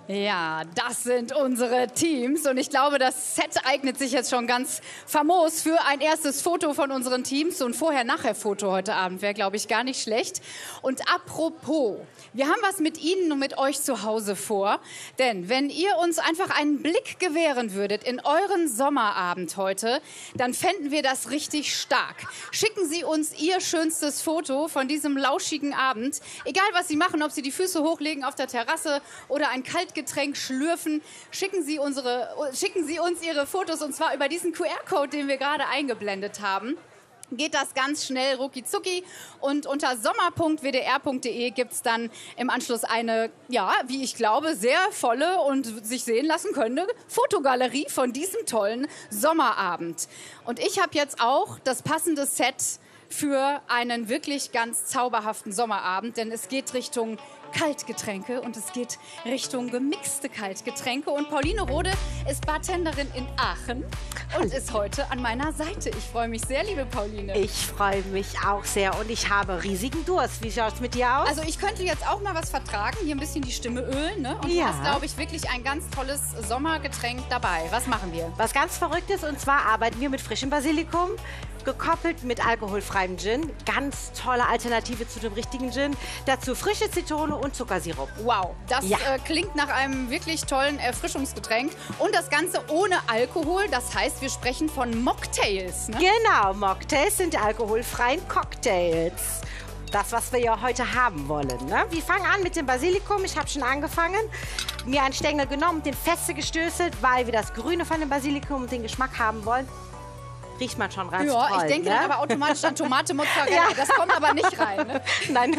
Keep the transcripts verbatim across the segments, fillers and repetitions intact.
Ja, das sind unsere Teams und ich glaube, das Set eignet sich jetzt schon ganz famos für ein erstes Foto von unseren Teams. So ein Vorher-Nachher-Foto heute Abend wäre, glaube ich, gar nicht schlecht. Und apropos, wir haben was mit Ihnen und mit euch zu Hause vor, denn wenn ihr uns einfach einen Blick gewähren würdet in euren Sommerabend heute, dann fänden wir das richtig stark. Schicken Sie uns Ihr schönstes Foto von diesem lauschigen Abend, egal was Sie machen, ob Sie die Füße hochlegen auf der Terrasse oder ein Kaltgetränk schlürfen, schicken Sie, unsere, schicken Sie uns Ihre Fotos und zwar über diesen Q R-Code, den wir gerade eingeblendet haben. Geht das ganz schnell, rucki zucki. Und unter sommer punkt w d r punkt d e gibt es dann im Anschluss eine, ja, wie ich glaube, sehr volle und sich sehen lassen könnte Fotogalerie von diesem tollen Sommerabend. Und ich habe jetzt auch das passende Set für einen wirklich ganz zauberhaften Sommerabend, denn es geht Richtung Kaltgetränke und es geht Richtung gemixte Kaltgetränke. Und Pauline Rode ist Bartenderin in Aachen und ist heute an meiner Seite. Ich freue mich sehr, liebe Pauline. Ich freue mich auch sehr und ich habe riesigen Durst. Wie schaut es mit dir aus? Also ich könnte jetzt auch mal was vertragen, hier ein bisschen die Stimme ölen. Ne? Und ja. du hast, glaube ich, wirklich ein ganz tolles Sommergetränk dabei. Was machen wir? Was ganz Verrücktes, und zwar arbeiten wir mit frischem Basilikum, gekoppelt mit alkoholfreiem Gin. Ganz tolle Alternative zu dem richtigen Gin. Dazu frische Zitrone und Zuckersirup. Wow, das ja. äh, klingt nach einem wirklich tollen Erfrischungsgetränk. Und das Ganze ohne Alkohol. Das heißt, wir sprechen von Mocktails. Ne? Genau, Mocktails sind alkoholfreien Cocktails. Das, was wir ja heute haben wollen. Ne? Wir fangen an mit dem Basilikum. Ich habe schon angefangen. Mir einen Stängel genommen, den feste gestößelt, weil wir das Grüne von dem Basilikum und den Geschmack haben wollen. Riecht man schon ganz ja, toll. Ich denke ne? dann aber automatisch an Tomate, Mozzarella. Ja. Das kommt aber nicht rein. Ne? Nein,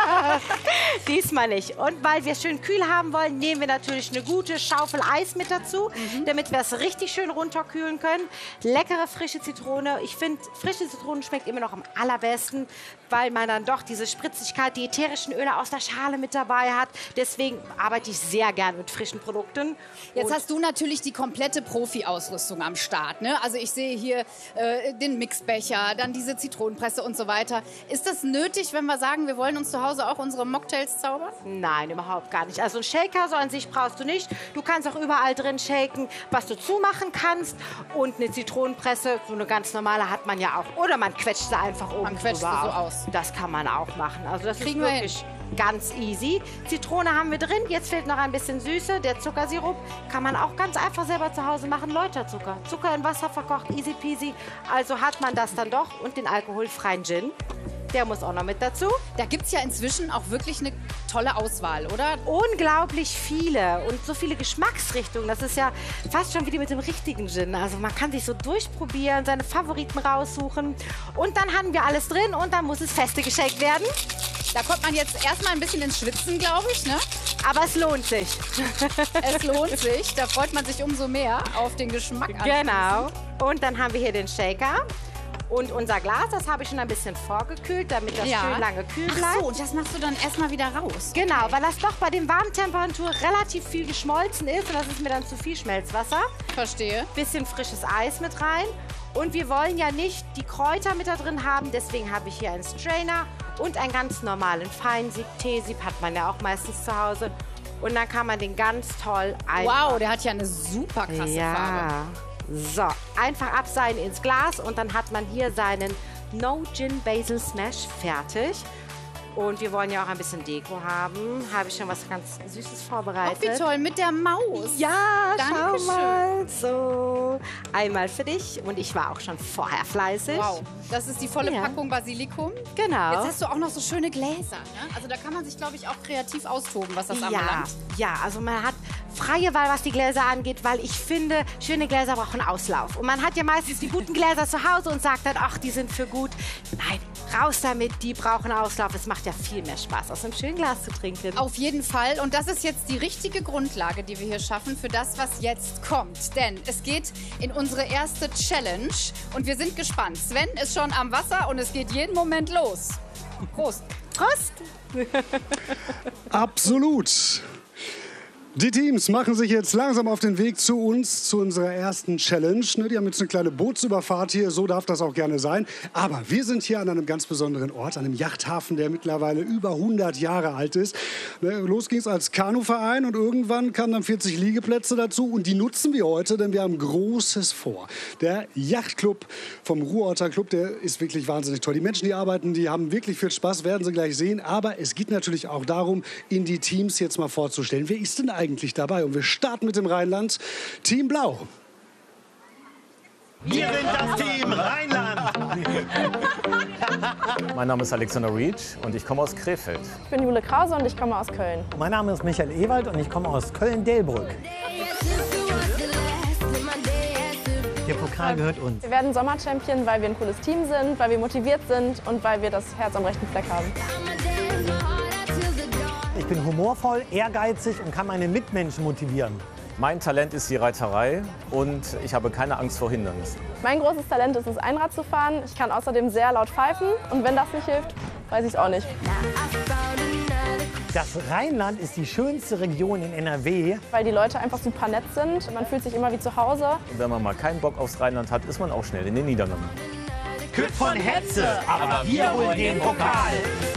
diesmal nicht. Und weil wir es schön kühl haben wollen, nehmen wir natürlich eine gute Schaufel Eis mit dazu, mhm. damit wir es richtig schön runterkühlen können. Leckere frische Zitrone. Ich finde, frische Zitrone schmeckt immer noch am allerbesten, weil man dann doch diese Spritzigkeit, die ätherischen Öle aus der Schale mit dabei hat. Deswegen arbeite ich sehr gern mit frischen Produkten. Jetzt Und hast du natürlich die komplette Profi-Ausrüstung am Start. Ne? Also ich sehe hier äh, den Mixbecher, dann diese Zitronenpresse und so weiter. Ist das nötig, wenn wir sagen, wir wollen uns zu Hause auch unsere Mocktails zaubern? Nein, überhaupt gar nicht. Also einen Shaker so an sich brauchst du nicht. Du kannst auch überall drin shaken, was du zumachen kannst. Und eine Zitronenpresse, so eine ganz normale hat man ja auch. Oder man quetscht sie einfach oben Man quetscht sie so aus. Das kann man auch machen. Also das Kriegen ist wir wirklich ganz easy. Zitrone haben wir drin. Jetzt fehlt noch ein bisschen Süße. Der Zuckersirup kann man auch ganz einfach selber zu Hause machen. Läuterzucker. Zucker in Wasser verkocht, easy peasy. Also hat man das dann doch. Und den alkoholfreien Gin. Der muss auch noch mit dazu. Da gibt es ja inzwischen auch wirklich eine tolle Auswahl, oder? Unglaublich viele und so viele Geschmacksrichtungen. Das ist ja fast schon wie mit dem richtigen Gin. Also man kann sich so durchprobieren, seine Favoriten raussuchen. Und dann haben wir alles drin und dann muss es feste geschenkt werden. Da kommt man jetzt erstmal ein bisschen ins Schwitzen, glaube ich, ne? Aber es lohnt sich. Es lohnt sich. Da freut man sich umso mehr auf den Geschmack. Genau. Und dann haben wir hier den Shaker. Und unser Glas, das habe ich schon ein bisschen vorgekühlt, damit das ja. schön lange kühl bleibt. Ach so, und das machst du dann erstmal wieder raus? Genau, okay. Weil das doch bei den warmen Temperaturen relativ viel geschmolzen ist. Und das ist mir dann zu viel Schmelzwasser. Verstehe. Bisschen frisches Eis mit rein. Und wir wollen ja nicht die Kräuter mit da drin haben. Deswegen habe ich hier einen Strainer und einen ganz normalen Feinsieb. Teesieb hat man ja auch meistens zu Hause. Und dann kann man den ganz toll einfach... Wow, der hat ja eine super krasse ja. Farbe. So, einfach abseilen ins Glas und dann hat man hier seinen No Gin Basil Smash fertig. Und wir wollen ja auch ein bisschen Deko haben. Habe ich schon was ganz Süßes vorbereitet. Ach, wie toll, mit der Maus. Ja, Dankeschön. schau mal. So, einmal für dich. Und ich war auch schon vorher fleißig. Wow, das ist die volle ja. Packung Basilikum. Genau. Jetzt hast du auch noch so schöne Gläser. Ne? Also da kann man sich, glaube ich, auch kreativ austoben, was das anbelangt. Ja, ja, also man hat freie Wahl, was die Gläser angeht, weil ich finde, schöne Gläser brauchen Auslauf. Und man hat ja meistens die guten Gläser zu Hause und sagt dann, ach, die sind für gut. Nein, raus damit, die brauchen Auslauf. Es macht ja viel mehr Spaß, aus einem schönen Glas zu trinken. Auf jeden Fall. Und das ist jetzt die richtige Grundlage, die wir hier schaffen für das, was jetzt kommt. Denn es geht in unsere erste Challenge. Und wir sind gespannt. Sven ist schon am Wasser und es geht jeden Moment los. Prost. Prost. Absolut. Die Teams machen sich jetzt langsam auf den Weg zu uns, zu unserer ersten Challenge. Die haben jetzt eine kleine Bootsüberfahrt hier, so darf das auch gerne sein. Aber wir sind hier an einem ganz besonderen Ort, an einem Yachthafen, der mittlerweile über hundert Jahre alt ist. Los ging es als Kanuverein und irgendwann kamen dann vierzig Liegeplätze dazu. Und die nutzen wir heute, denn wir haben Großes vor. Der Yachtclub vom Ruhrorter Club, der ist wirklich wahnsinnig toll. Die Menschen, die arbeiten, die haben wirklich viel Spaß, werden Sie gleich sehen. Aber es geht natürlich auch darum, Ihnen die Teams jetzt mal vorzustellen. Wer ist denn eigentlich eigentlich dabei? Und wir starten mit dem Rheinland. Team Blau. Wir sind das Team Rheinland. Mein Name ist Alexander Reach und ich komme aus Krefeld. Ich bin Jule Krause und ich komme aus Köln. Mein Name ist Michael Ewald und ich komme aus Köln-Delbrück. Der Pokal gehört uns. Wir werden Sommerchampion, weil wir ein cooles Team sind, weil wir motiviert sind und weil wir das Herz am rechten Fleck haben. Ich bin humorvoll, ehrgeizig und kann meine Mitmenschen motivieren. Mein Talent ist die Reiterei und ich habe keine Angst vor Hindernissen. Mein großes Talent ist es, Einrad zu fahren. Ich kann außerdem sehr laut pfeifen und wenn das nicht hilft, weiß ich es auch nicht. Das Rheinland ist die schönste Region in N R W. Weil die Leute einfach super nett sind. Man fühlt sich immer wie zu Hause. Und wenn man mal keinen Bock aufs Rheinland hat, ist man auch schnell in den Niederlanden. Kütt von Hetze, aber wir holen den Pokal.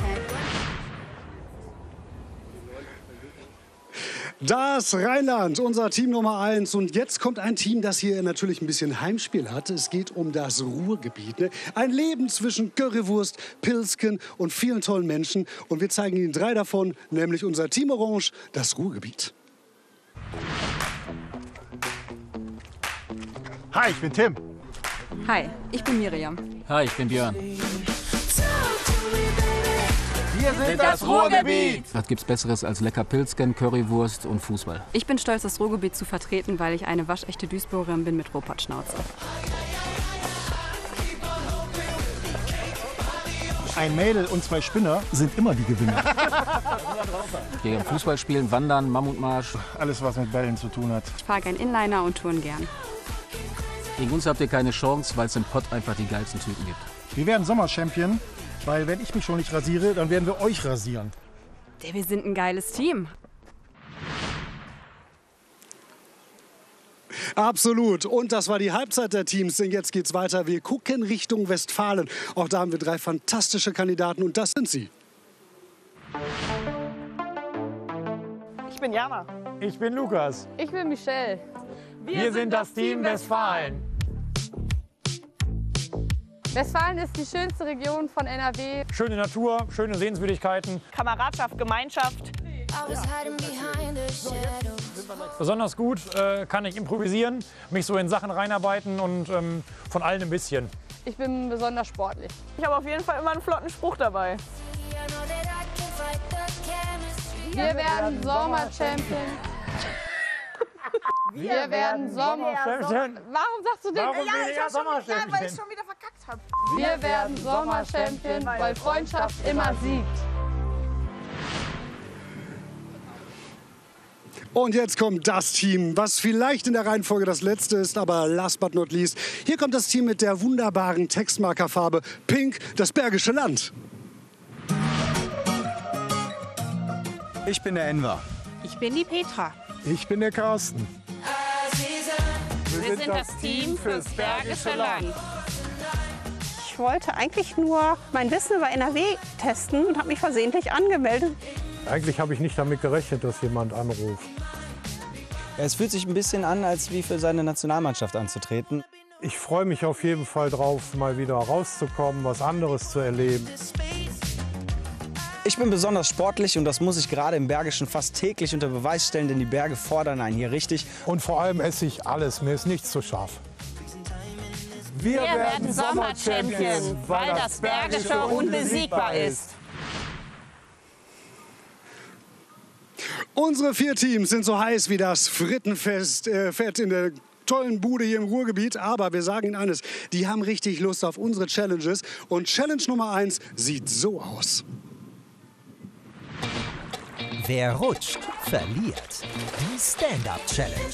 Das Rheinland, unser Team Nummer eins. Und jetzt kommt ein Team, das hier natürlich ein bisschen Heimspiel hat. Es geht um das Ruhrgebiet. Ne? Ein Leben zwischen Currywurst, Pilzken und vielen tollen Menschen. Und wir zeigen Ihnen drei davon, nämlich unser Team Orange, das Ruhrgebiet. Hi, ich bin Tim. Hi, ich bin Miriam. Hi, ich bin Björn. Wir sind das Ruhrgebiet. Was gibt's Besseres als lecker Pilzken, Currywurst und Fußball? Ich bin stolz, das Ruhrgebiet zu vertreten, weil ich eine waschechte Duisburgerin bin mit Ruhrpottschnauze. Ein Mädel und zwei Spinner sind immer die Gewinner. Hier am Fußball spielen, Wandern, Mammutmarsch. Alles, was mit Bällen zu tun hat. Ich fahre gern Inliner und touren gern. Gegen uns habt ihr keine Chance, weil es im Pott einfach die geilsten Typen gibt. Wir werden Sommerchampion, weil wenn ich mich schon nicht rasiere, dann werden wir euch rasieren. Wir sind ein geiles Team. Absolut. Und das war die Halbzeit der Teams, denn jetzt geht's weiter. Wir gucken Richtung Westfalen. Auch da haben wir drei fantastische Kandidaten und das sind sie. Ich bin Jana. Ich bin Lukas. Ich bin Michelle. Wir, Wir sind das Team Westfalen. Westfalen ist die schönste Region von N R W. Schöne Natur, schöne Sehenswürdigkeiten. Kameradschaft, Gemeinschaft. Besonders gut äh, kann ich improvisieren, mich so in Sachen reinarbeiten und ähm, von allen ein bisschen. Ich bin besonders sportlich. Ich habe auf jeden Fall immer einen flotten Spruch dabei. Wir werden Sommerchampion. Wir werden Sommerchampion. Warum sagst du den? Warum ja, bin ich ja Sommerchampion? Ja, weil ich schon wieder verkackt habe. Wir werden Sommerchampion, weil Freundschaft immer siegt. Und jetzt kommt das Team, was vielleicht in der Reihenfolge das letzte ist, aber last but not least. Hier kommt das Team mit der wunderbaren Textmarkerfarbe Pink, das Bergische Land. Ich bin der Enver. Ich bin die Petra. Ich bin der Carsten. Wir sind das Team fürs Bergische Land. Ich wollte eigentlich nur mein Wissen über N R W testen und habe mich versehentlich angemeldet. Eigentlich habe ich nicht damit gerechnet, dass jemand anruft. Es fühlt sich ein bisschen an, als wie für seine Nationalmannschaft anzutreten. Ich freue mich auf jeden Fall drauf, mal wieder rauszukommen, was anderes zu erleben. Ich bin besonders sportlich und das muss ich gerade im Bergischen fast täglich unter Beweis stellen, denn die Berge fordern einen hier richtig. Und vor allem esse ich alles, mir ist nichts zu scharf. Wir, Wir werden Sommerchampion, weil das Bergische unbesiegbar ist. Unsere vier Teams sind so heiß wie das Frittenfest äh, Fett in der tollen Bude hier im Ruhrgebiet. Aber wir sagen Ihnen eines, die haben richtig Lust auf unsere Challenges. Und Challenge Nummer eins sieht so aus. Wer rutscht, verliert. Die Stand-Up-Challenge.